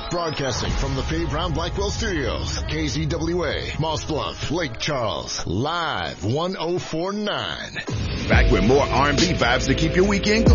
Broadcasting from the Faye Brown Blackwell Studios, KZWA, Moss Bluff, Lake Charles, live 1049. Back with more R&B vibes to keep your weekend going.